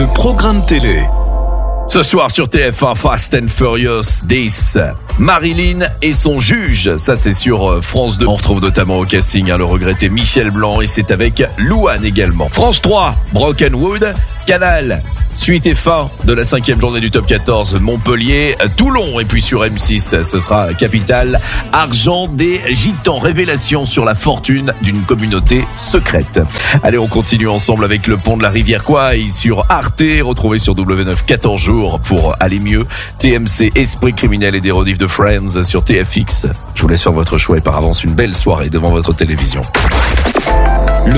Le programme télé. Ce soir sur TF1, Fast and Furious 10, Marilyn et son juge, ça c'est sur France 2. On retrouve notamment au casting le regretté Michel Blanc et c'est avec Louane également. France 3, Broken Wood, Canal, suite et fin de la 5e journée du Top 14, Montpellier, Toulon et puis sur M6, ce sera Capital, Argent des Gitans, révélation sur la fortune d'une communauté secrète. Allez, on continue ensemble avec le pont de la rivière Kwai sur Arte, retrouvé sur W9 14 jours pour aller mieux. TMC, Esprit criminel et des rediffs de Friends sur TFX. Je vous laisse faire votre choix et par avance une belle soirée devant votre télévision.